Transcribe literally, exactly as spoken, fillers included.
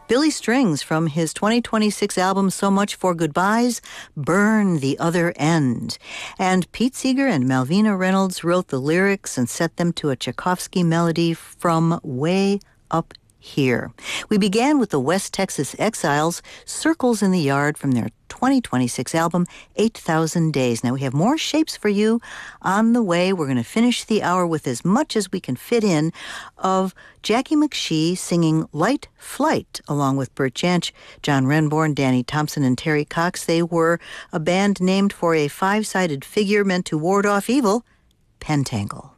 Billy Strings from his twenty twenty-six album So Much for Goodbyes, Burn the Other End. And Pete Seeger and Malvina Reynolds wrote the lyrics and set them to a Tchaikovsky melody from Way Up Here. We began with the West Texas Exiles, Circles in the Yard from their twenty twenty-six album, eight thousand Days. Now, we have more shapes for you on the way. We're going to finish the hour with as much as we can fit in of Jackie McShee singing Light Flight, along with Bert Jansch, John Renborn, Danny Thompson, and Terry Cox. They were a band named for a five-sided figure meant to ward off evil, Pentangle.